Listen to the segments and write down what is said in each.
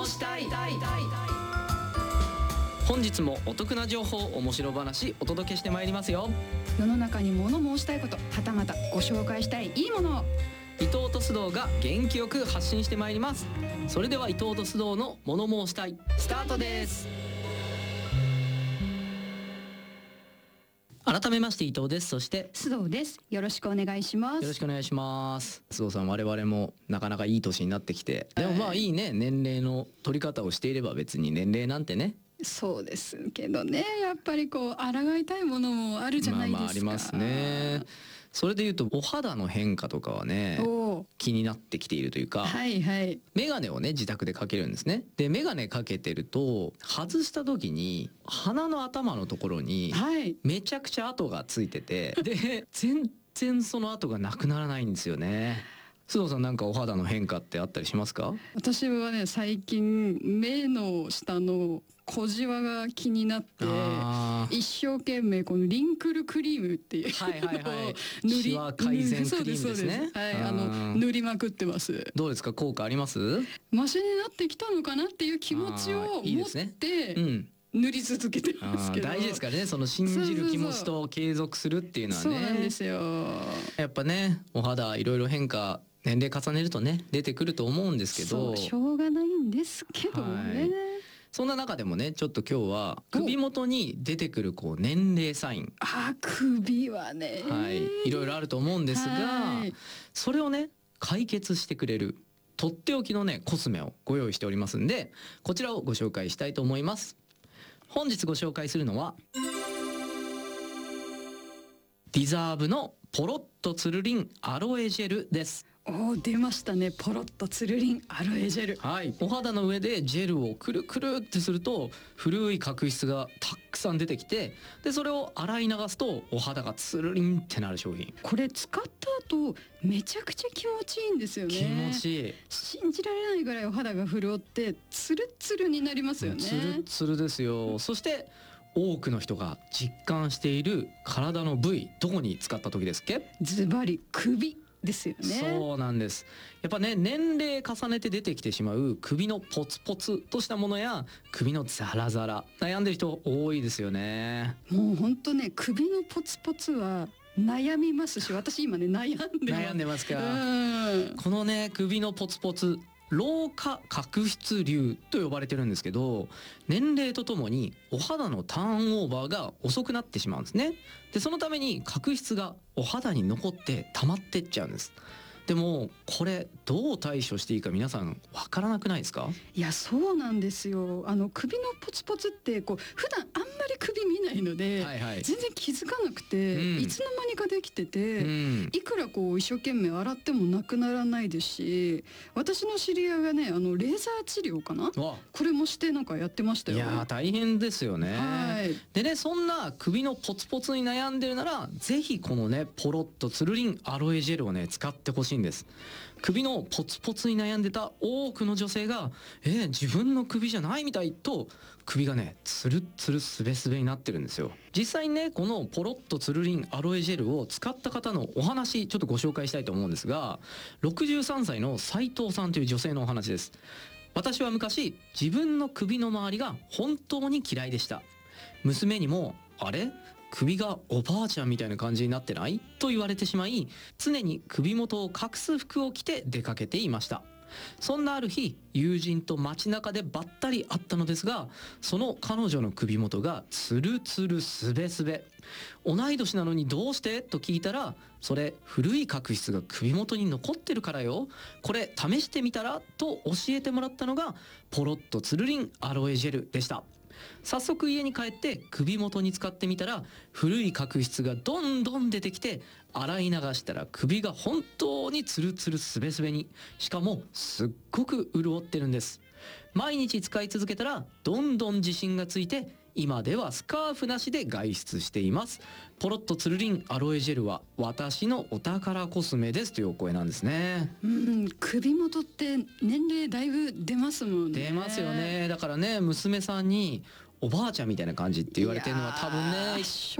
したい。本日もお得な情報、面白話お届けしてまいりますよ。 世の中に物申したいこと、はたまたご紹介したいいいものを伊藤と須藤が元気よく発信してまいります。それでは伊藤と須藤の物申したいスタートです。改めまして伊藤です。そして須藤です。よろしくお願いします。 よろしくお願いします。須藤さん、我々もなかなかいい年になってきて、でもまあいいね、年齢の取り方をしていれば別に年齢なんてね。 そうですけどね、やっぱりこう抗いたいものもあるじゃないですか。 ありますね。それでいうとお肌の変化とかはね、気になってきているというか、 はいはい、 メガネをね自宅でかけるんですね。でメガネかけてると外した時に鼻の頭のところにめちゃくちゃ跡がついてて、で全然その跡がなくならないんですよね。須藤さん、なんかお肌の変化ってあったりしますか？ 私はね、最近目の下の小じわが気になって、一生懸命このリンクルクリームっていう塗りシワ改善クリームですね。 塗りまくってます。 どうですか、効果あります？ マシになってきたのかなっていう気持ちを持って塗り続けてますけど、 大事ですからね、その信じる気持ちと継続するっていうのはね。 そうなんですよ。 やっぱね、お肌いろいろ変化年齢重ねるとね出てくると思うんですけど、 しょうがないんですけどね。 そんな中でもね、ちょっと今日は首元に出てくるこう年齢サイン、 首はね、 いろいろあると思うんですが、それをね解決してくれるとっておきのねコスメをご用意しておりますんで、こちらをご紹介したいと思います。本日ご紹介するのはディザーブのポロッとつるりんアロエジェルです。 出ましたね、ポロッとつるりんアロエジェル。 お肌の上でジェルをくるくるってすると古い角質がたくさん出てきて、でそれを洗い流すとお肌がつるりんってなる商品。 これ使った後めちゃくちゃ気持ちいいんですよね。 気持ちいい。 信じられないぐらいお肌が潤ってツルツルになりますよね。 ツルツルですよ。そして多くの人が実感している体の部位、どこに使った時ですっけ？ ズバリ首ですよね。 そうなんです。やっぱね、年齢重ねて出てきてしまう首のポツポツとしたものや首のザラザラ、悩んでる人多いですよね。 もう本当ね、首のポツポツは悩みますし、私今ね悩んでますか。 このね首のポツポツ、老化角質流と呼ばれてるんですけど、年齢とともにお肌のターンオーバーが遅くなってしまうんですね。でそのために角質がお肌に残って溜まってっちゃうんです。でもこれどう対処していいか皆さんわからなくないですか？ いや、そうなんですよ。首のポツポツってこう普段あんまり首見ないので、全然気づかなくて、いつの間にかできてて、いくらこう一生懸命洗ってもなくならないですし、私の知り合いがね、レーザー治療かな、これもしてなんかやってましたよ。 いや大変ですよね。でね、そんな首のポツポツに悩んでるならぜひこのねポロッとつるりんアロエジェルをね使ってほしいんです。首のポツポツに悩んでた多くの女性が自分の首じゃないみたいと首がねつるつるすべすべになってるんですよ。実際にねこのポロッとつるりんアロエジェルを使った方のお話ちょっとご紹介したいと思うんですが、63歳の斉藤さんという女性のお話です。私は昔自分の首の周りが本当に嫌いでした。娘にもあれ首がおばあちゃんみたいな感じになってないと言われてしまい、常に首元を隠す服を着て出かけていました。そんなある日、友人と街中でばったり会ったのですが、その彼女の首元がツルツルスベスベ。同い年なのにどうしてと聞いたら、それ古い角質が首元に残ってるからよ、これ試してみたらと教えてもらったのがポロッとつるりんアロエジェルでした。早速家に帰って首元に使ってみたら、古い角質がどんどん出てきて、洗い流したら首が本当にツルツルスベスベに、しかもすっごく潤ってるんです。毎日使い続けたらどんどん自信がついて、今ではスカーフなしで外出しています。ポロッとつるりんアロエジェルは私のお宝コスメですというお声なんですね。 首元って年齢だいぶ出ますもんね。 出ますよね。だからね、娘さんにおばあちゃんみたいな感じって言われてるのは多分ね、 ショッ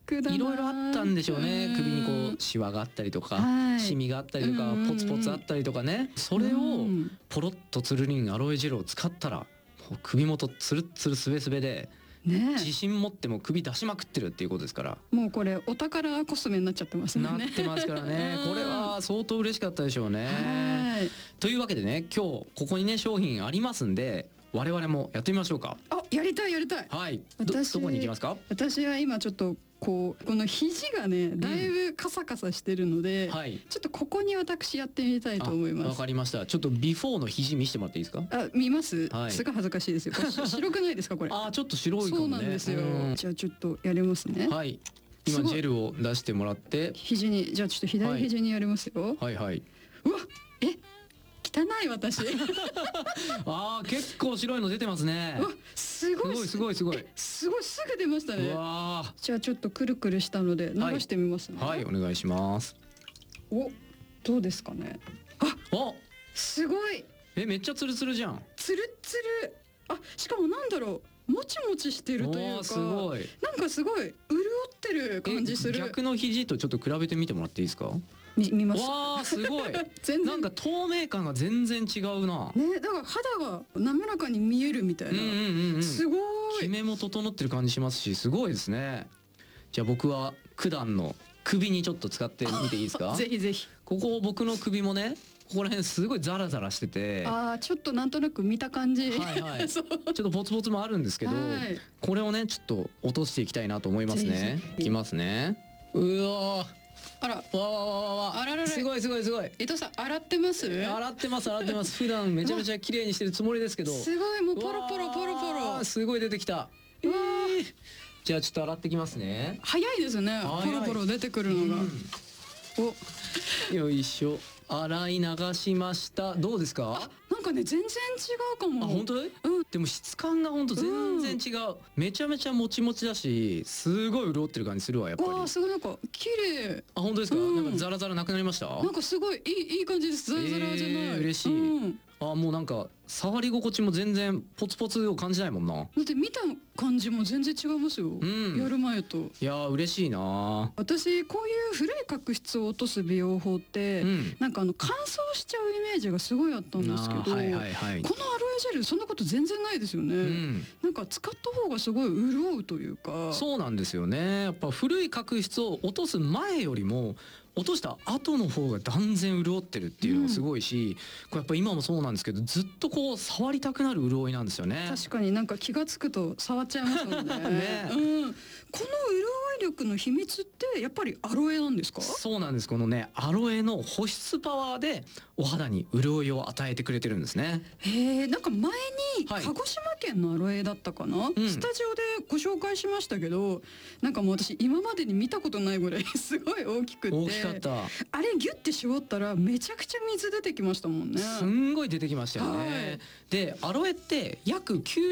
いろいろあったんでしょうね。首にこうシワがあったりとか、シミがあったりとか、ポツポツあったりとかね。それをポロッとつるりんアロエジェルを使ったら首元ツルツルスベスベで、自信持っても首出しまくってるっていうことですから。 もうこれお宝コスメになっちゃってますね。 なってますからね。これは相当嬉しかったでしょうね。というわけでね、今日ここにね商品ありますんで、我々もやってみましょうか。 あ、やりたいやりたい。 はい。どこに行きますか？ 私は今ちょっとこの肘がねだいぶカサカサしてるので、ちょっとここに私やってみたいと思います。 わかりました。ちょっとビフォーの肘見せてもらっていいですか？ あ、見ます。すごい恥ずかしいですよ。白くないですかこれ？ あ、ちょっと白いかもね。 そうなんですよ。じゃあちょっとやりますね。 はい。今ジェルを出してもらって、 肘に、じゃあちょっと左肘にやりますよ。 はいはい。 うわ、汚い私。 ああ、結構白いの出てますね。 すごいすごいすごいすごい、すぐ出ましたね。じゃあちょっとくるくるしたので流してみますね。 はい、お願いします。 お、どうですかね。あ、すごい。めっちゃツルツルじゃん。 ツルツル。あ、しかもなんだろう、もちもちしてるというか、 すごい。 なんかすごい潤ってる感じする。 逆の肘とちょっと比べてみてもらっていいですか？ 見ます。 わあ、すごい。なんか透明感が全然違うな。 ね、だから肌が滑らかに見えるみたいな。すごい。 キメも整ってる感じしますし、すごいですね。じゃあ僕は九段の首にちょっと使ってみていいですか？ ぜひぜひ。 ここ僕の首もね、ここら辺すごいザラザラしてて、 ちょっとなんとなく見た感じ、 ちょっとポツポツもあるんですけど、これをねちょっと落としていきたいなと思いますね。いきますね。うわ、 あら、あらら、 すごいすごいすごい。 江戸さん洗ってます？ 洗ってます洗ってます。普段めちゃめちゃ綺麗にしてるつもりですけど、 すごい、もうポロポロポロポロ、 すごい出てきた。じゃあちょっと洗ってきますね。 早いですね、ポロポロ出てくるのが。 お、よいしょ。洗い流しました。どうですか？ なんかね、全然違うかも。 本当？でも質感が本当全然違う。めちゃめちゃもちもちだし、すごい潤ってる感じするわ、やっぱり。 すごい、なんか綺麗。 本当ですか？なんかザラザラなくなりました？ なんかすごいいい感じです。ザラザラじゃない。 嬉しい。もうなんか触り心地も全然ポツポツを感じないもんな。だって見た感じも全然違いますよ。やる前と。 いや嬉しいな。 私こういう古い角質を落とす美容法って、なんか乾燥しちゃうイメージがすごいあったんですけど、このアロエジェルそんなこと全然ないですよね。なんか使った方がすごい潤うというか。 そうなんですよね。やっぱ古い角質を落とす前よりも落とした後の方が断然潤ってるっていうのがすごいし、これやっぱ今もそうなんですけど、ずっとこう触りたくなる潤いなんですよね。 確かになんか気がつくと触っちゃいますもんね。この潤い力の秘密ってやっぱりアロエなんですか？ そうなんです。このねアロエの保湿パワーでお肌に潤いを与えてくれてるんですね。 なんか前に鹿児島県のアロエだったかな、スタジオでご紹介しましたけど、なんかもう私今までに見たことないぐらいすごい大きくって、 大きかった。 あれギュッて絞ったらめちゃくちゃ水出てきましたもんね。 すんごい出てきましたよね。でアロエって約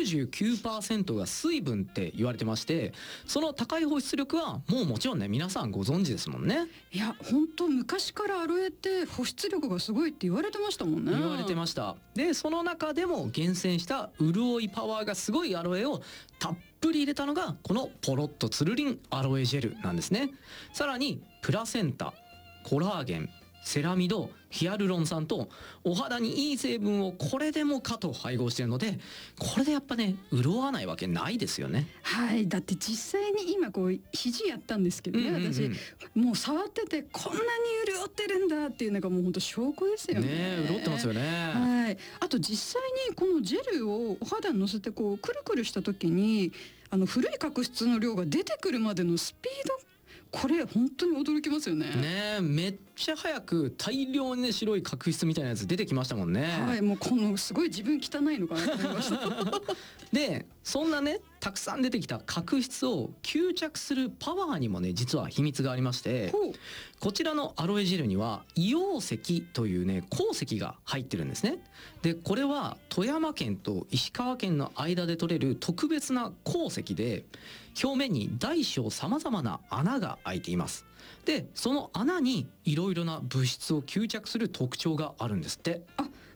99% が水分って言われてまして、その高い保湿力はもちろんね皆さんご存知ですもんね。 いや本当昔からアロエって保湿力がすごいって言われてましたもんね。 言われてました。でその中でも厳選した潤いパワーがすごいアロエをたっぷり入れたのがこのポロッとつるりんアロエジェルなんですね。さらにプラセンタ、コラーゲン、セラミド、ヒアルロン酸とお肌にいい成分をこれでもかと配合しているので、これでやっぱね潤わないわけないですよね。 だって実際に今こう肘やったんですけどね、私もう触っててこんなに潤ってるんだっていうのがもう本当証拠ですよね。 潤ってますよね。 あと実際にこのジェルをお肌にのせてこうくるくるした時に古い角質の量が出てくるまでのスピード、これ本当に驚きますよね。 めっちゃ早く大量にね白い角質みたいなやつ出てきましたもんね。 もうこのすごい自分汚いのかなと思いました。 でそんなねたくさん出てきた角質を吸着するパワーにもね実は秘密がありまして、こちらのアロエジェルには硫黄石というね鉱石が入ってるんですね。でこれは富山県と石川県の間で取れる特別な鉱石で、表面に大小さまざまな穴が開いています。でその穴にいろいろな物質を吸着する特徴があるんですって。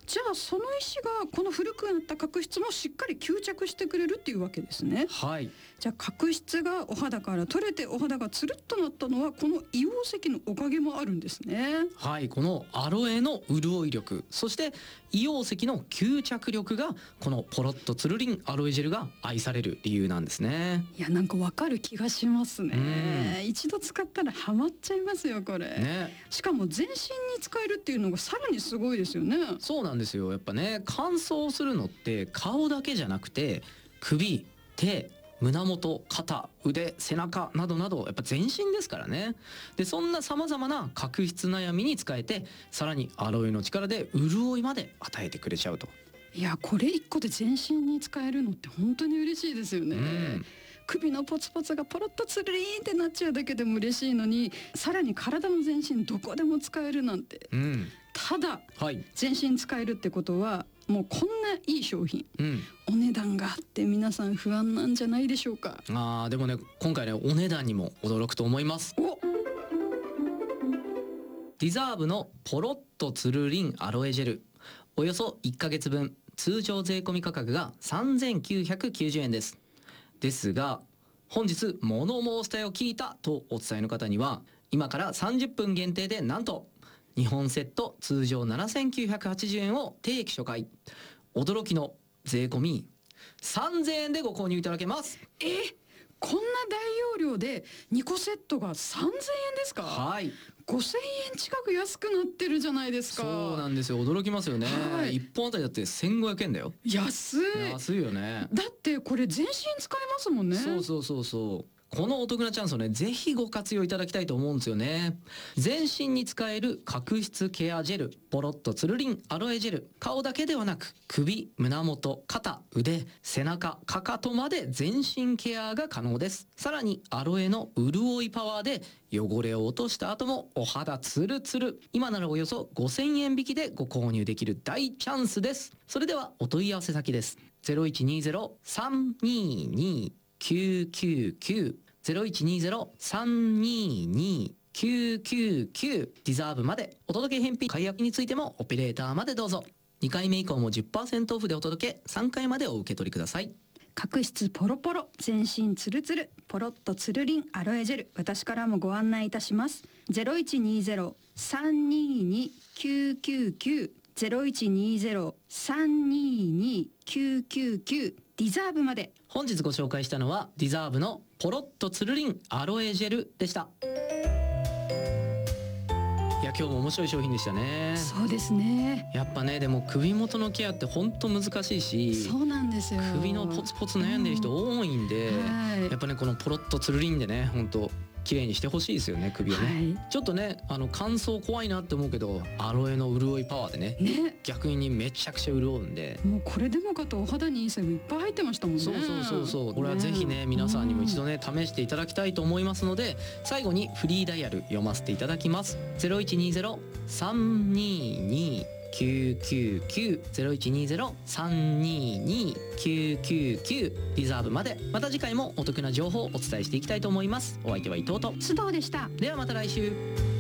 じゃあその石がこの古くなった角質もしっかり吸着してくれるっていうわけですね。 はい。 じゃあ角質がお肌から取れてお肌がつるっとなったのはこの硫黄石のおかげもあるんですね。 はい、このアロエの潤い力、そして硫黄石の吸着力がこのポロッとつるりんアロエジェルが愛される理由なんですね。 いや、なんかわかる気がしますね。一度使ったらハマっちゃいますよこれ、ね、しかも全身に使えるっていうのがさらにすごいですよね。 そうなんですよ。やっぱね、乾燥するのって顔だけじゃなくて首、手、胸元、肩、腕、背中などなどやっぱ全身ですからね。でそんなさまざまな角質悩みに使えて、さらにアロエの力で潤いまで与えてくれちゃうと。 いや、これ一個で全身に使えるのって本当に嬉しいですよね。首のポツポツがポロッとつるりーんってなっちゃうだけでも嬉しいのに、さらに体の全身どこでも使えるなんて、ただ、全身使えるってことはもうこんないい商品、お値段があって皆さん不安なんじゃないでしょうか。 でもね、今回ね、お値段にも驚くと思います。ディザーブのポロッとつるりんアロエジェル、およそ1ヶ月分、通常税込み価格が3990円です。ですが本日物申したよ聞いたとお伝えの方には、今から30分限定でなんと2本セット通常7980円を定期初回、驚きの税込み3000円でご購入いただけます。 こんな大容量で2個セットが3000円ですか。 はい、 5000円近く安くなってるじゃないですか。 そうなんですよ。驚きますよね。1本あたりだって1500円だよ。 安いよね。 だってこれ全身使えますもんね。 そうこのお得なチャンスをね、ぜひご活用いただきたいと思うんですよね。全身に使える角質ケアジェル、ポロッとつるりんアロエジェル、顔だけではなく首、胸元、肩、腕、背中、かかとまで全身ケアが可能です。さらにアロエの潤いパワーで汚れを落とした後もお肌ツルツル。今ならおよそ5000円引きでご購入できる大チャンスです。それではお問い合わせ先です。0120-322-999 0120-322-999ディザーブまで。お届け返品解約についてもオペレーターまでどうぞ。2回目以降も 10% オフでお届け、3回までお受け取りください。 角質ポロポロ、全身ツルツル、ポロッとつるりんアロエジェル、私からもご案内いたします。0120-322-999 0120-322-999ディザーブまで。 本日ご紹介したのはディザーブのポロッとつるりんアロエジェルでした。いや、今日も面白い商品でしたね。 そうですね。 やっぱね、でも首元のケアって本当難しいし、 そうなんですよ。 首のポツポツ悩んでる人多いんで、やっぱね、このポロッとつるりんでね、本当綺麗にしてほしいですよね、首をね。ちょっとね、乾燥怖いなって思うけど、アロエの潤いパワーでね、逆にめちゃくちゃ潤うんで、 もうこれでもかとお肌にいい成分いっぱい入ってましたもんね。 そうこれはぜひね、皆さんにも一度ね試していただきたいと思いますので、最後にフリーダイヤル読ませていただきます。0120-322-999 0120-322-999リザーブまで。また次回もお得な情報をお伝えしていきたいと思います。お相手は伊藤と須藤でした。 ではまた来週。